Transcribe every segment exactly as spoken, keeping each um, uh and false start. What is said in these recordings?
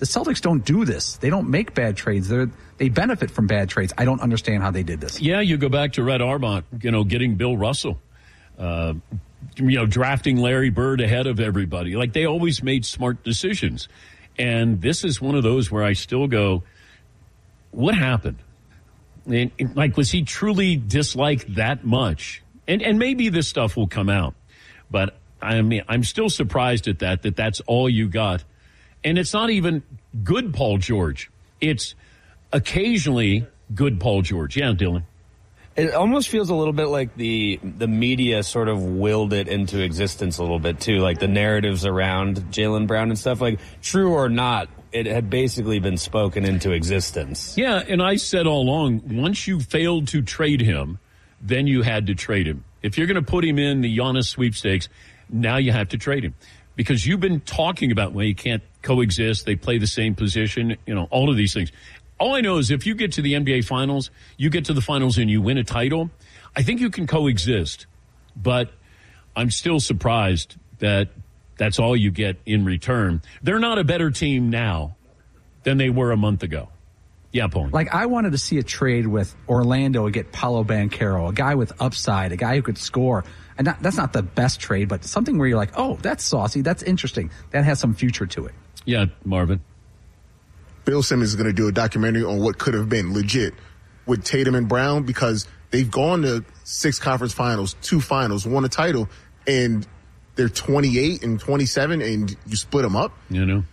The Celtics don't do this. They don't make bad trades. They're, they benefit from bad trades. I don't understand how they did this. Yeah, you go back to Red Auerbach, you know, getting Bill Russell, uh, you know, drafting Larry Bird ahead of everybody. Like, they always made smart decisions. And this is one of those where I still go, what happened? And, like, was he truly disliked that much? And and maybe this stuff will come out. But, I mean, I'm still surprised at that, that that's all you got. And it's not even good Paul George. It's occasionally good Paul George. Yeah, Dylan. It almost feels a little bit like the the media sort of willed it into existence a little bit, too. Like, the narratives around Jaylen Brown and stuff. Like, true or not, it had basically been spoken into existence. Yeah, and I said all along, once you failed to trade him, then you had to trade him. If you're going to put him in the Giannis sweepstakes, now you have to trade him. Because you've been talking about, well, you can't coexist, they play the same position, you know, all of these things. All I know is if you get to the N B A Finals, you get to the Finals and you win a title, I think you can coexist. But I'm still surprised that that's all you get in return. They're not a better team now than they were a month ago. Yeah, Paul. Like, I wanted to see a trade with Orlando and get Paolo Banchero, a guy with upside, a guy who could score. And not, that's not the best trade, but something where you're like, oh, that's saucy, that's interesting. That has some future to it. Yeah, Marvin. Bill Simmons is going to do a documentary on what could have been legit with Tatum and Brown, because they've gone to six conference finals, two finals, won a title, and they're twenty-eight and twenty-seven, and you split them up. You know,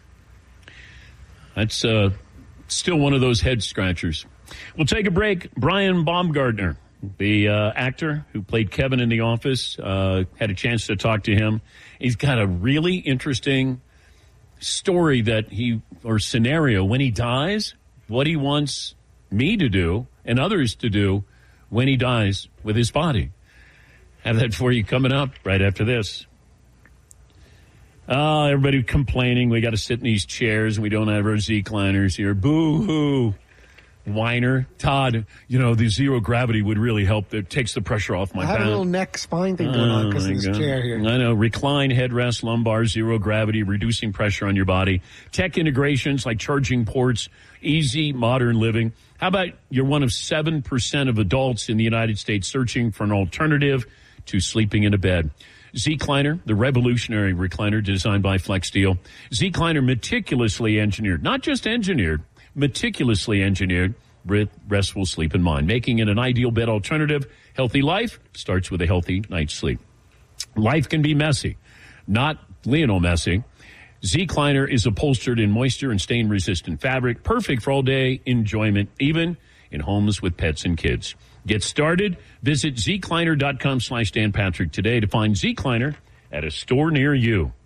that's uh, still one of those head scratchers. We'll take a break. Brian Baumgartner, the uh, actor who played Kevin in The Office, uh, had a chance to talk to him. He's got a really interesting story that he, or scenario, when he dies, what he wants me to do and others to do when he dies with his body. Have that for you coming up right after this. Oh, everybody complaining we got to sit in these chairs and we don't have our Z-Cliners here. Boo-hoo. Whiner. Todd, you know, the zero gravity would really help. It takes the pressure off my back. I have a little neck spine thing going on because of this chair here. I know. Recline, headrest, lumbar, zero gravity, reducing pressure on your body. Tech integrations like charging ports, easy modern living. How about you're one of seven percent of adults in the United States searching for an alternative to sleeping in a bed? Z-Cliner, the revolutionary recliner designed by FlexSteel. Z-Cliner meticulously engineered, not just engineered, meticulously engineered with restful sleep in mind, making it an ideal bed alternative. Healthy life starts with a healthy night's sleep. Life can be messy, not Lionel Messi. Z-Cliner is upholstered in moisture and stain-resistant fabric, perfect for all-day enjoyment, even in homes with pets and kids. Get started. Visit zcliner.com slash Dan Patrick today to find Z-Cliner at a store near you.